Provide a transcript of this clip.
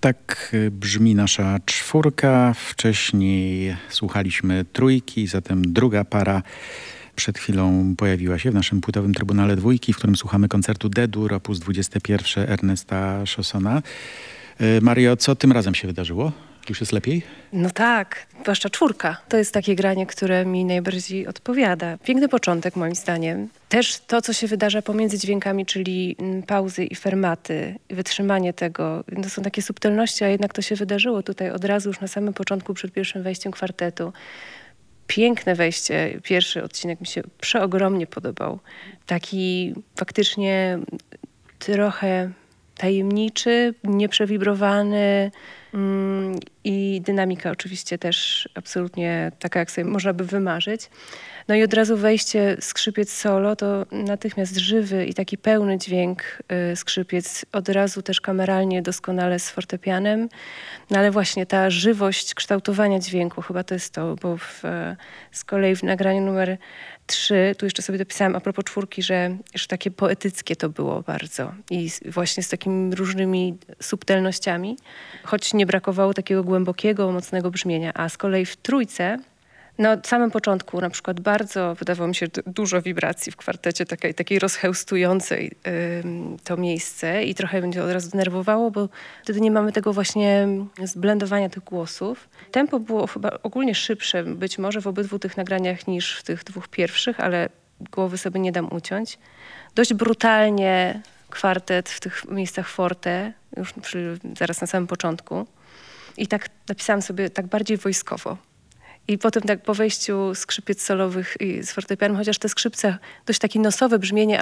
Tak brzmi nasza czwórka. Wcześniej słuchaliśmy trójki, zatem druga para przed chwilą pojawiła się w naszym płytowym Trybunale Dwójki, w którym słuchamy koncertu D-dur op. 21 Ernesta Chaussona. Mario, co tym razem się wydarzyło? Już jest lepiej? No tak, zwłaszcza czwórka. To jest takie granie, które mi najbardziej odpowiada. Piękny początek moim zdaniem. Też to, co się wydarza pomiędzy dźwiękami, czyli pauzy i fermaty, wytrzymanie tego. To są takie subtelności, a jednak to się wydarzyło tutaj od razu już na samym początku, przed pierwszym wejściem kwartetu. Piękne wejście, pierwszy odcinek mi się przeogromnie podobał. Taki faktycznie trochę tajemniczy, nieprzewibrowany i dynamika oczywiście też absolutnie taka, jak sobie można by wymarzyć. No i od razu wejście skrzypiec solo, to natychmiast żywy i taki pełny dźwięk skrzypiec, od razu też kameralnie doskonale z fortepianem. No ale właśnie ta żywość kształtowania dźwięku, chyba to jest to, bo z kolei w nagraniu numer 3, tu jeszcze sobie dopisałam a propos czwórki, że takie poetyckie to było bardzo i właśnie z takimi różnymi subtelnościami, choć nie brakowało takiego głębokiego, mocnego brzmienia, a z kolei w trójce, no od samym początku na przykład bardzo wydawało mi się dużo wibracji w kwartecie, takiej rozchełstującej to miejsce i trochę mnie od razu denerwowało, bo wtedy nie mamy tego właśnie zblendowania tych głosów. Tempo było chyba ogólnie szybsze, być może w obydwu tych nagraniach niż w tych dwóch pierwszych, ale głowy sobie nie dam uciąć. Dość brutalnie kwartet w tych miejscach forte, już zaraz na samym początku. I tak napisałam sobie tak bardziej wojskowo. I potem tak po wejściu skrzypiec solowych i z fortepianem, chociaż te skrzypce dość takie nosowe brzmienie,